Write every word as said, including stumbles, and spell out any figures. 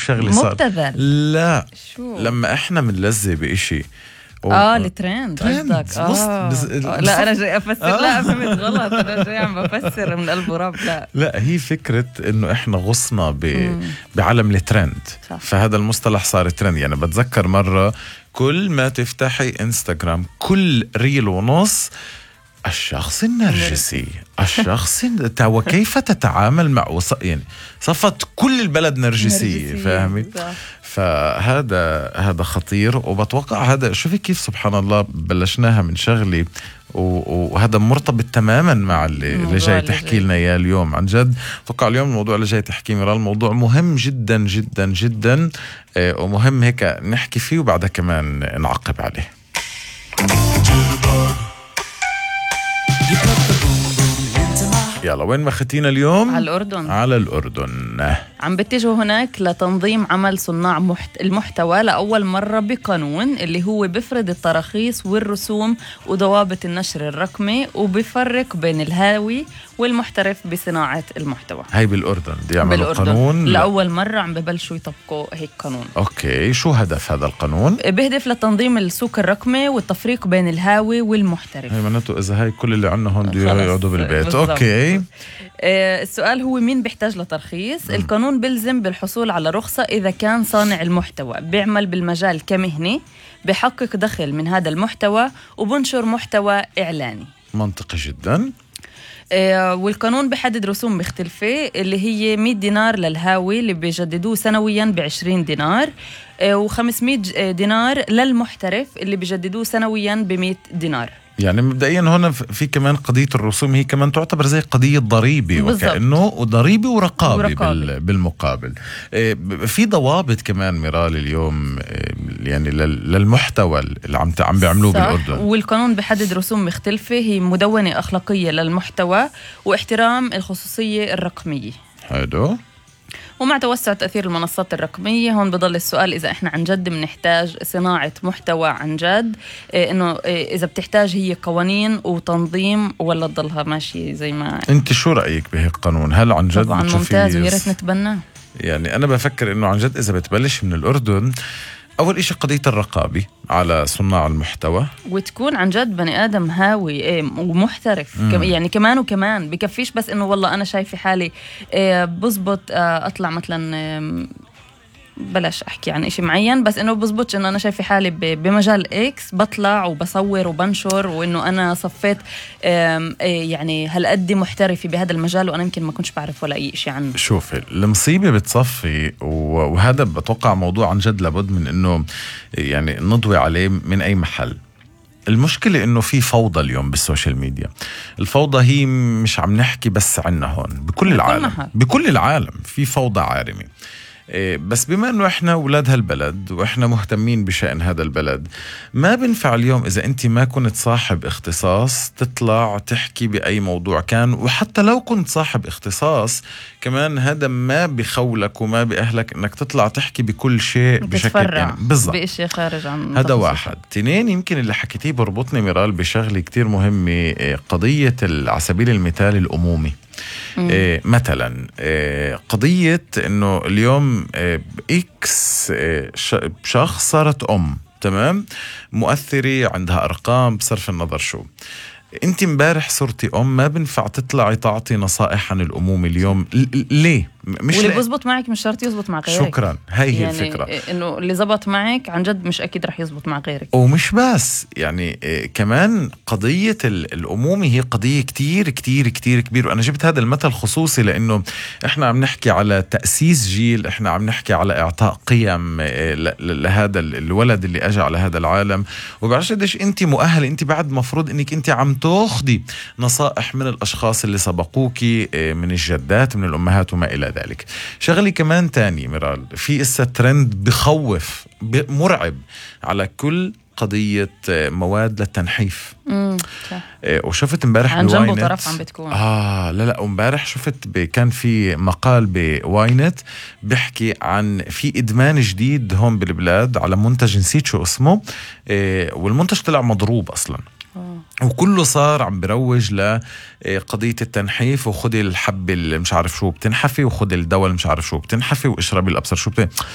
شغلة صار مبتذل. لا شو؟ لما احنا منلزق بإشي و... اه الترند قصدك. آه. بز... آه. لا انا جاي افسر. آه. لا فهمت غلط، انا جاي عم بفسر من قلب ورب. لا لا هي فكرة انه احنا غصنا ب... بعالم الترند. صح. فهذا المصطلح صار ترند. يعني بتذكر مرة كل ما تفتحي انستغرام كل ريل ونص الشخص النرجسي، الشخص وكيف تتعامل مع وص... يعني صفت كل البلد نرجسية، فاهمي؟ فهذا هذا خطير. وبتوقع هذا شوفي كيف سبحان الله بلشناها من شغلي وهذا مرتبط تماما مع اللي, اللي جاي تحكي لنا اياه اليوم. عن جد اتوقع اليوم الموضوع اللي جاي تحكي ميرال موضوع مهم جدا جدا جدا، ومهم هيك نحكي فيه وبعدها كمان نعقب عليه. يلا وين ما ختينا اليوم؟ على الأردن. على الأردن عم بتجوا هناك لتنظيم عمل صناع محت... المحتوى لأول مرة بقانون اللي هو بفرض التراخيص والرسوم وضوابط النشر الرقمي وبفرق بين الهاوي والمحترف بصناعة المحتوى. هاي بالأردن دي يعملوا قانون لأول مرة عم ببلشوا يطبقوا هيك قانون. أوكي، شو هدف هذا القانون؟ بهدف لتنظيم السوق الرقمي والتفريق بين الهاوي والمحترف. هي معناته إذا هاي كل اللي عنا هون دي يقعدوا بالبيت. بالزبط. أوكي. آه السؤال هو مين بيحتاج لترخيص؟ م. القانون بلزم بالحصول على رخصة إذا كان صانع المحتوى بيعمل بالمجال كمهني، بيحقق دخل من هذا المحتوى وبنشر محتوى إعلاني. منطقي جدا. آه والقانون بحدد رسوم مختلفة اللي هي مية دينار للهاوي اللي بيجددوه سنويا بعشرين دينار، آه وخمسمية دينار للمحترف اللي بيجددوه سنويا بمية دينار. يعني مبدئيا هنا في كمان قضية الرسوم، هي كمان تعتبر زي قضية ضريبي وكأنه ضريبي ورقابي, ورقابي. بالمقابل. في ضوابط كمان ميرال اليوم يعني للمحتوى اللي عم عم بيعملوه بالأردن. والقانون بحدد رسوم مختلفة هي مدونة أخلاقية للمحتوى واحترام الخصوصية الرقمية. هيدو. ومع توسع تأثير المنصات الرقمية هون بضل السؤال إذا إحنا عن جد بنحتاج صناعة محتوى عن جد، إيه إنه إيه إذا بتحتاج هي قوانين وتنظيم ولا تضلها ماشي زي ما. أنت شو رأيك بهيك قانون؟ هل عن جد طبعا ممتاز ويا ريت نتبناه. يعني أنا بفكر إنه عن جد إذا بتبلش من الأردن أول إشي قضية الرقابة على صناع المحتوى، وتكون عن جد بني آدم هاوي إيه ومحترف. مم. يعني كمان وكمان بكفيش بس إنه والله أنا شايفة حالي إيه بزبط أطلع مثلا إيه بلاش أحكي عن إشي معين، بس إنه بزبطش إنه أنا شايفة حالي بمجال إكس بطلع وبصور وبنشر وإنه أنا صفيت يعني هالقد محترفة بهذا المجال وأنا يمكن ما كنتش بعرف ولا أي إشي عنه. شوفي المصيبة بتصفي، وهذا بتوقع موضوع عن جد لابد من إنه يعني نضوي عليه من أي محل. المشكلة إنه في فوضى اليوم بالسوشيال ميديا. الفوضى هي مش عم نحكي بس عنا هون، بكل العالم، بكل العالم في فوضى عارمة. بس بما أنه إحنا أولاد هالبلد وإحنا مهتمين بشأن هذا البلد، ما بنفع اليوم إذا أنت ما كنت صاحب اختصاص تطلع تحكي بأي موضوع كان، وحتى لو كنت صاحب اختصاص كمان هذا ما بخولك وما بأهلك أنك تطلع تحكي بكل شيء بشكل يعني بالضبط بإشي خارج عن هذا واحد. تنين يمكن اللي حكيتيه بربطني ميرال بشغلة كتير مهمة، قضية على سبيل المثال الأمومي. إيه مثلا إيه قضية انه اليوم إيه اكس إيه شخص صارت ام تمام مؤثرة عندها ارقام بصرف النظر شو، انت مبارح صرتي ام ما بنفع تطلعي تعطي نصائح عن الامومة اليوم. ليه؟ مش واللي بزبط معك مش شرط يزبط مع غيرك. شكرا، هاي هي يعني الفكرة، انه اللي زبط معك عن جد مش اكيد رح يزبط مع غيرك. ومش بس يعني إيه كمان قضية الأمومة هي قضية كتير كتير كتير كبير. وأنا جبت هذا المثل خصوصي لأنه إحنا عم نحكي على تأسيس جيل، إحنا عم نحكي على إعطاء قيم إيه لهذا الولد اللي أجى على هذا العالم. وبعرفش قديش أنت مؤهلة، أنت بعد مفروض إنك أنت عم تاخدي نصائح من الأشخاص اللي سبقوكي إيه من الجدات من الأمهات وما إلى ذلك. شغلي كمان تاني ميرال، في إسا ترند بخوف مرعب على كل قضية مواد للتنحيف. امم وشفت امبارح عن جنب وطرف عم بتكون اه لا لا وامبارح شفت كان في مقال بواينت بيحكي عن في ادمان جديد هون بالبلاد على منتج نسيت شو اسمه، إيه والمنتج طلع مضروب اصلا. أوه. وكله صار عم بروج لقضية التنحيف، وخدي الحب اللي مش عارف شو بتنحفي، وخدي الدواء اللي مش عارف شو بتنحفي، واشربي الأبصر شو بتن...